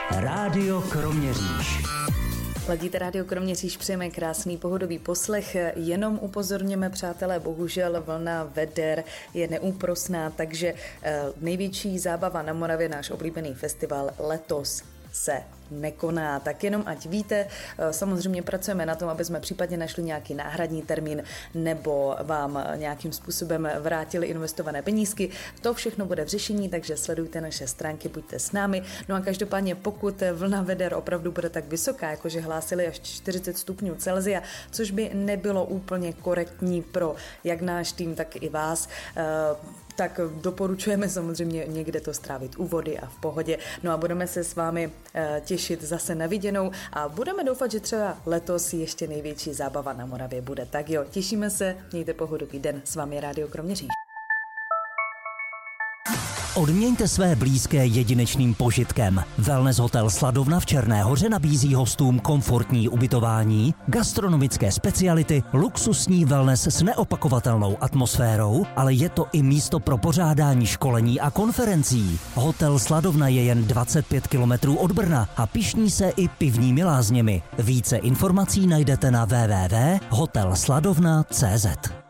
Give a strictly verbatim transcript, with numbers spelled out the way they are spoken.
Rádio Kroměříž. Ladíte Rádio Kroměříž, přejeme krásný pohodový poslech. Jenom upozorněme, přátelé, bohužel vlna veder je neúprosná, takže největší zábava na Moravě, náš oblíbený festival, letos se nekoná. Tak jenom ať víte, samozřejmě pracujeme na tom, aby jsme případně našli nějaký náhradní termín nebo vám nějakým způsobem vrátili investované penízky. To všechno bude v řešení, takže sledujte naše stránky, buďte s námi. No a každopádně, pokud vlna veder opravdu bude tak vysoká, jakože hlásili až čtyřicet stupňů Celsia, což by nebylo úplně korektní pro jak náš tým, tak i vás, tak doporučujeme samozřejmě někde to strávit u vody a v pohodě. No a budeme se s vámi těšit zase na viděnou a budeme doufat, že třeba letos ještě největší zábava na Moravě bude. Tak jo, těšíme se, mějte pohodový den, s vámi Rádio Kroměříž. Odměňte své blízké jedinečným požitkem. Wellness hotel Sladovna v Černé Hoře nabízí hostům komfortní ubytování, gastronomické speciality, luxusní wellness s neopakovatelnou atmosférou, ale je to i místo pro pořádání školení a konferencí. Hotel Sladovna je jen dvacet pět kilometrů od Brna a pyšní se i pivními lázněmi. Více informací najdete na w w w tečka hotel sladovna tečka c z.